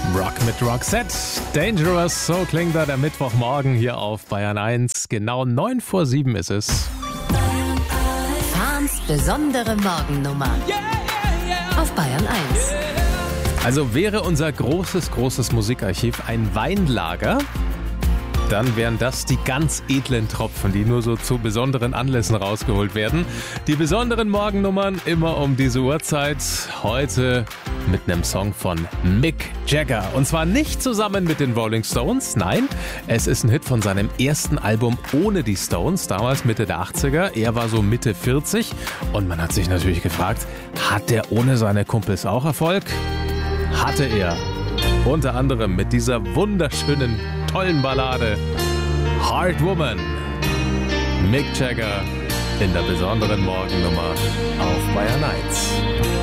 Rock mit Roxette. Dangerous, so klingt da der Mittwochmorgen hier auf Bayern 1. Genau 7:09 ist es. Fahns besondere Morgennummer auf Bayern 1. Also wäre unser großes Musikarchiv ein Weinlager, dann wären das die ganz edlen Tropfen, die nur so zu besonderen Anlässen rausgeholt werden. Die besonderen Morgennummern immer um diese Uhrzeit. Heute mit einem Song von Mick Jagger. Und zwar nicht zusammen mit den Rolling Stones, nein, es ist ein Hit von seinem ersten Album ohne die Stones, damals Mitte der 80er. Er war so Mitte 40 und man hat sich natürlich gefragt, hat der ohne seine Kumpels auch Erfolg? Hatte er. Unter anderem mit dieser wunderschönen, tollen Ballade Hard Woman. Mick Jagger in der besonderen Morgennummer auf Bayern 1.